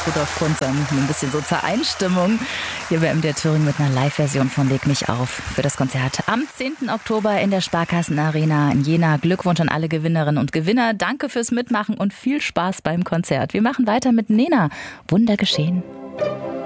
Rudolf Kunzern. Ein bisschen so zur Einstimmung hier bei MDR Thüringen mit einer Live-Version von Leg mich auf für das Konzert am 10. Oktober in der Sparkassenarena in Jena. Glückwunsch an alle Gewinnerinnen und Gewinner. Danke fürs Mitmachen und viel Spaß beim Konzert. Wir machen weiter mit Nena. Wunder geschehen.